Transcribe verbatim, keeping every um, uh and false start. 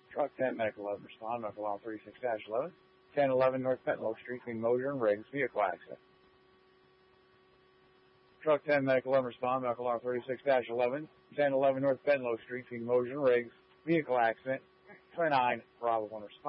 Truck ten, Medical eleven, respond, Medical alarm thirty-six dash eleven. ten eleven North Petlow Street between Mosier and Riggs, vehicle accident. Truck ten, Medical eleven, respond, Medical alarm thirty-six dash eleven. ten eleven North Petlow Street between Mosier and Riggs, vehicle accident. twenty-nine, Bravo one, respond.